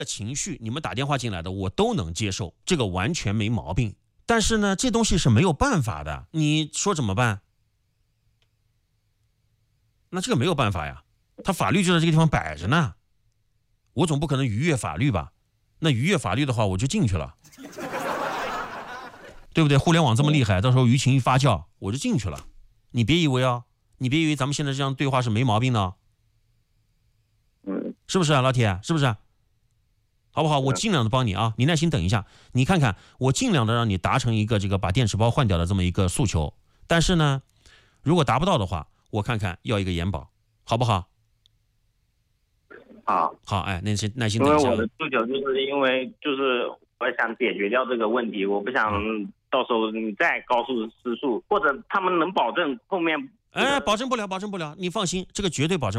情绪，你们打电话进来的我都能接受，这个完全没毛病。但是呢，这东西是没有办法的，你说怎么办？那这个没有办法呀，他法律就在这个地方摆着呢，我总不可能逾越法律吧？那逾越法律的话，我就进去了，对不对？互联网这么厉害，到时候舆情一发酵，我就进去了。你别以为你别以为咱们现在这样对话是没毛病的，是不是啊，老铁？是不是？好不好？我尽量的帮你啊，你耐心等一下，你看看，我尽量的让你达成一个这个把电池包换掉的这么一个诉求。但是呢，如果达不到的话，我看看要一个延保，好不好？好，哎，耐心等一下。 因为我的诉求就是因为就是我想解决掉这个问题，我不想到时候你再高速失速，或者他们能保证后面。 哎，保证不了，你放心，这个绝对保证不了。